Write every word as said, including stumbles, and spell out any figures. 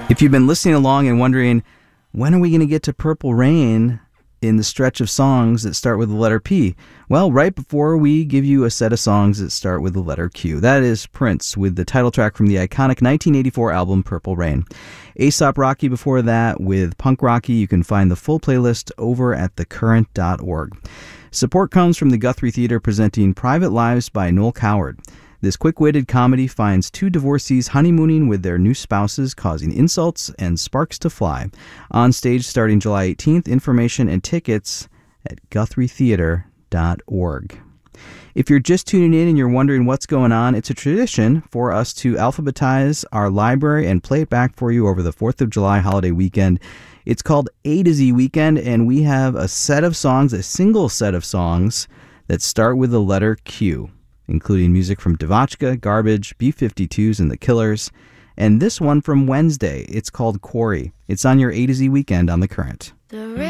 If you've been listening along and wondering, when are we going to get to Purple Rain in the stretch of songs that start with the letter P? Well, right before we give you a set of songs that start with the letter Q. That is Prince with the title track from the iconic nineteen eighty-four album Purple Rain. A$AP Rocky before that with Punk Rocky. You can find the full playlist over at the current dot org. Support comes from the Guthrie Theater presenting Private Lives by Noel Coward. This quick-witted comedy finds two divorcees honeymooning with their new spouses, causing insults and sparks to fly. On stage starting July eighteenth, information and tickets at guthrie theater dot org. If you're just tuning in and you're wondering what's going on, it's a tradition for us to alphabetize our library and play it back for you over the fourth of July holiday weekend. It's called A to Z Weekend, and we have a set of songs, a single set of songs that start with the letter Q, including music from Devotchka, Garbage, B fifty-twos, and The Killers. And this one from Wednesday, it's called Quarry. It's on your A to Z Weekend on The Current. The